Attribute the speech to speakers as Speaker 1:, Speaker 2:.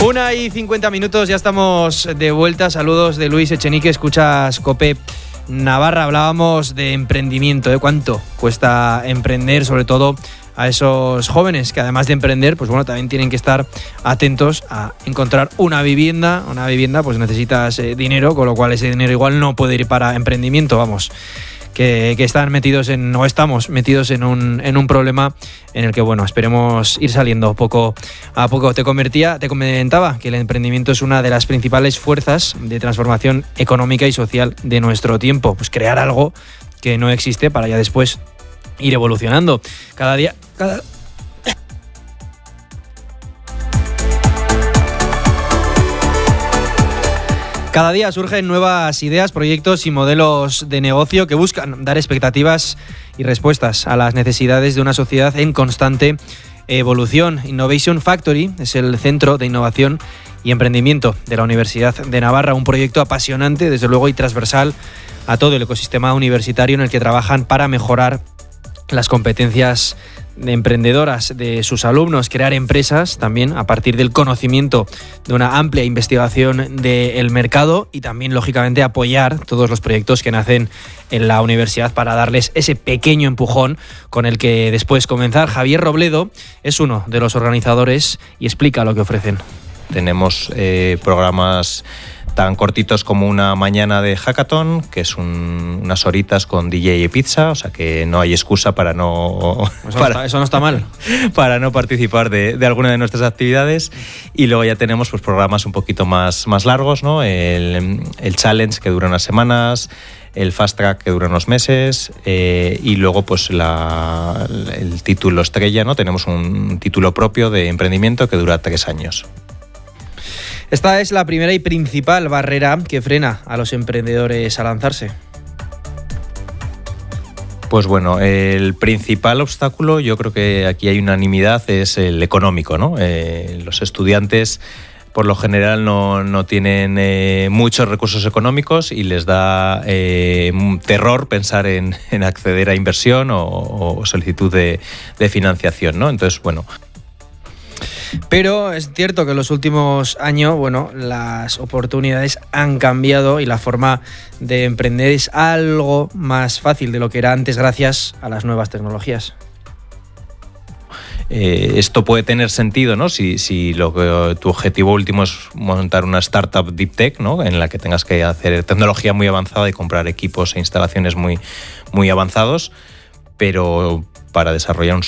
Speaker 1: 1:50, ya estamos de vuelta. Saludos de Luis Echenique, escuchas COPE Navarra. Hablábamos de emprendimiento, de cuánto cuesta emprender, sobre todo a esos jóvenes que además de emprender, pues bueno, también tienen que estar atentos a encontrar una vivienda. Una vivienda pues necesitas dinero, con lo cual ese dinero igual no puede ir para emprendimiento, vamos. Que están metidos estamos metidos en un problema en el que, bueno, esperemos ir saliendo poco a poco. Te comentaba que el emprendimiento es una de las principales fuerzas de transformación económica y social de nuestro tiempo. Pues crear algo que no existe para ya después ir evolucionando. Cada día surgen nuevas ideas, proyectos y modelos de negocio que buscan dar expectativas y respuestas a las necesidades de una sociedad en constante evolución. Innovation Factory es el centro de innovación y emprendimiento de la Universidad de Navarra, un proyecto apasionante, desde luego, y transversal a todo el ecosistema universitario en el que trabajan para mejorar las competencias emprendedoras de sus alumnos, crear empresas también a partir del conocimiento de una amplia investigación del mercado y también, lógicamente, apoyar todos los proyectos que nacen en la universidad para darles ese pequeño empujón con el que después comenzar. Javier Robledo es uno de los organizadores y explica lo que ofrecen.
Speaker 2: Tenemos programas tan cortitos como una mañana de hackathon, que es unas horitas con DJ y pizza, o sea que no hay excusa para no...
Speaker 1: Eso no está mal.
Speaker 2: Para no participar de alguna de nuestras actividades. Y luego ya tenemos pues programas un poquito más largos, ¿no? El challenge, que dura unas semanas, el fast track, que dura unos meses, y luego pues el título estrella, ¿no? Tenemos un título propio de emprendimiento que dura 3 años.
Speaker 1: Esta es la primera y principal barrera que frena a los emprendedores a lanzarse.
Speaker 2: Pues bueno, el principal obstáculo, yo creo que aquí hay unanimidad, es el económico, ¿no? Los estudiantes por lo general no tienen muchos recursos económicos y les da terror pensar en acceder a inversión o solicitud de financiación, ¿no? Entonces, bueno.
Speaker 1: Pero es cierto que en los últimos años, bueno, las oportunidades han cambiado y la forma de emprender es algo más fácil de lo que era antes gracias a las nuevas tecnologías.
Speaker 2: Esto puede tener sentido, ¿no? Si tu objetivo último es montar una startup deep tech, ¿no? En la que tengas que hacer tecnología muy avanzada y comprar equipos e instalaciones muy, muy avanzados, pero para desarrollar